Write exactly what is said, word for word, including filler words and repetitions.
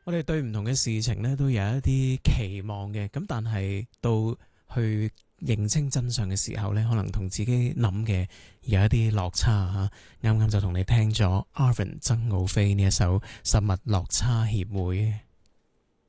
我哋對唔同嘅事情呢，都有一啲期望嘅，咁但係到去認清真相嘅時候呢，可能同自己諗嘅有一啲落差嚇。啱啱就同你聽咗 Arvin 曾奧飛呢一首《實物落差協會》。